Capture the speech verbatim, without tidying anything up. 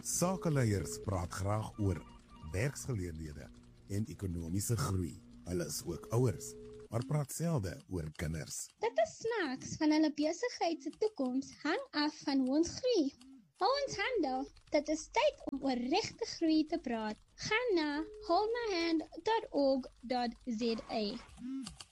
Sakeleiers praat graag oor werksgeleenthede en ekonomiese groei. Hulle is ook ouers, maar praat selde oor kinders. Dit is snaaks van hulle besigheid se toekoms hang af van hoe ons groei. Hou ons hande, dit is tyd om oor regte groei te praat. Gaan na hold my hand dot org dot za.